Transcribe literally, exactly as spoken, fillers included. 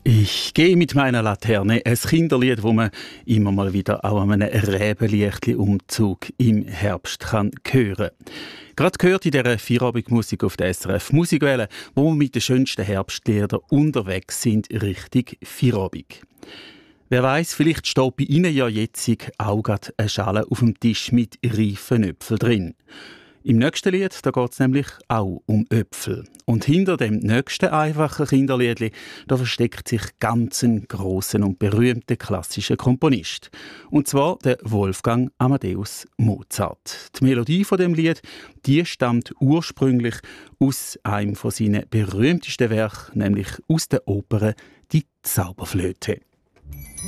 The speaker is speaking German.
Ich gehe mit meiner Laterne, ein Kinderlied, wo man immer mal wieder auch an einem Rebenlichtli-Umzug im Herbst kann hören kann. Gerade gehört in dieser Feierabendmusik auf der S R F Musikwelle, wo wir mit den schönsten Herbstliedern unterwegs sind, Richtung Feierabend. Wer weiss, vielleicht steht bei Ihnen ja jetzt auch gerade eine Schale auf dem Tisch mit reifen Äpfeln drin. Im nächsten Lied geht es nämlich auch um Äpfel. Und hinter dem nächsten einfachen Kinderliedli da versteckt sich ganz ein grosser und berühmter klassischer Komponist. Und zwar der Wolfgang Amadeus Mozart. Die Melodie von dem Lied, die stammt ursprünglich aus einem von seinen berühmtesten Werken, nämlich aus der Oper «Die Zauberflöte».